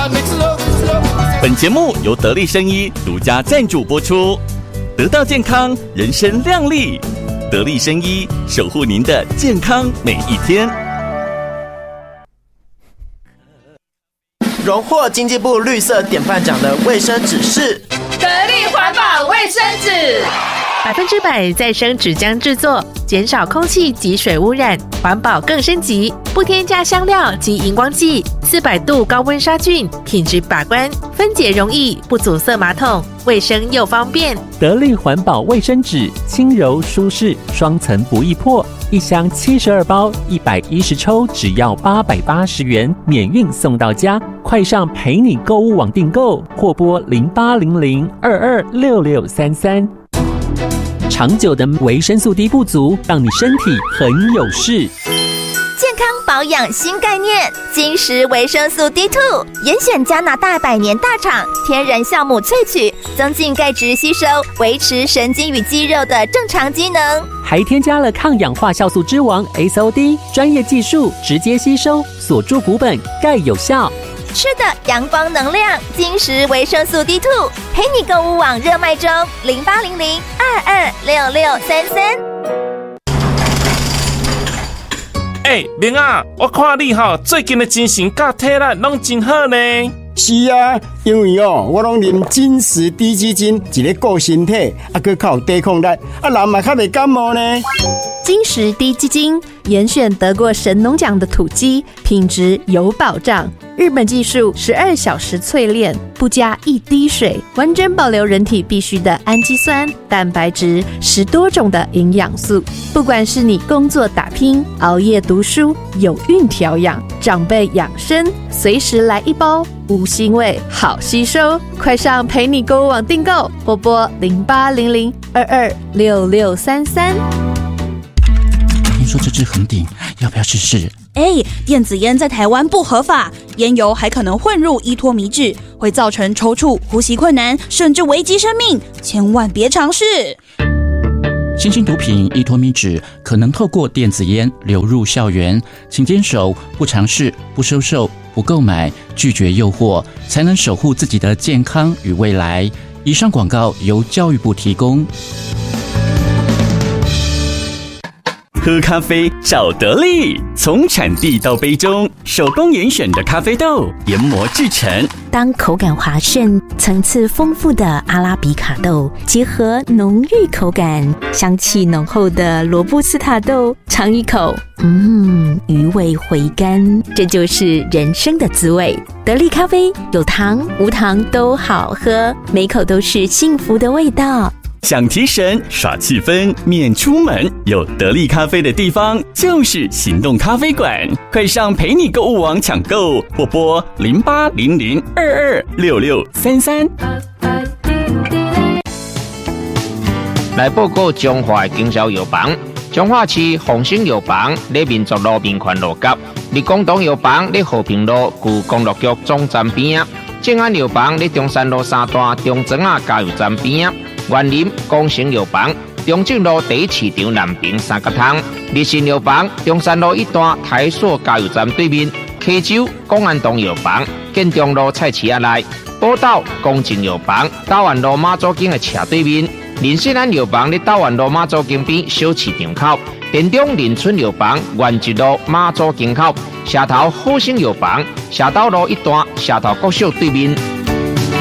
本节目由得力生医独家赞助播出，得到健康，人生亮丽。得力生医，守护您的健康每一天。 荣获经济部绿色典范奖的卫生纸是得力环保卫生纸 ，100%再生纸浆制作，减少空气及水污染，环保更升级，不添加香料及荧光剂，400度高温杀菌，品质把关，分解容易，不阻塞马桶，卫生又方便。 得力环保卫生纸，轻柔舒适，双层不易破，一箱72包，110抽，只要880元，免运送到家。快上陪你购物网订购，或拨0800226633。长久的维生素 D 不足，让你身体很有事。 健康保养新概念，金石维生素 D2， 严选加拿大100年大厂天然酵母萃取，增进钙质吸收，维持神经与肌肉的正常机能， 还添加了抗氧化酵素之王 SOD， 专业技术直接吸收，锁住骨本，钙有效。 吃的阳光能量，金石维生素 D2， 陪你购物网热卖中，0800226633。 明啊，我看你最近的精神甲体力拢真好呢。 是啊，因为我拢啉金石低基金，一个顾身体，还靠有抵抗力，人嘛较袂感冒呢。 金石低基金严选得过神农奖的土鸡，品质有保障。日本技术12小时淬炼，不加一滴水，完整保留人体必需的氨基酸、蛋白质，10多种的营养素。不管是你工作打拼、熬夜读书、有孕调养、长辈养生，随时来一包，无腥味，好吸收。快上陪你购物网订购，或拨0800226633。 听说这支很顶，要不要试试？ 电子烟在台湾不合法，烟油还可能混入依托米脂，会造成抽搐、呼吸困难，甚至危及生命，千万别尝试。 新兴毒品依托米脂可能透过电子烟流入校园，请坚守不尝试、不收受、不购买，拒绝诱惑，才能守护自己的健康与未来。以上广告由教育部提供。 喝咖啡找得力，从产地到杯中，手工严选的咖啡豆研磨制成。 当口感滑顺、层次丰富的阿拉比卡豆结合浓郁口感、香气浓厚的罗布斯塔豆，尝一口，余味回甘，这就是人生的滋味。得力咖啡有糖无糖都好喝，每口都是幸福的味道。 想提神耍气氛免出门，有得力咖啡的地方就是行动咖啡馆。快上陪你购物网抢购，或拨0800226633。 来报告中华的经销药房，彰化市丰兴药房在民族路民权路角，立功东药房在和平路旧公路局总站边，正安药房在中山路3段中庄加油站边。园林光成药房，中正路第1市场南平3角通；日新药房，中山路1段台塑加油站对面；溪州公安东药房，建中路菜市仔内；宝岛公正药房，台湾路马祖径的斜对面；林信安药房在台湾路马祖径边小市场口；田中林村药房，原一路马祖径口；社头好生药房，社头路1段社头国小对面。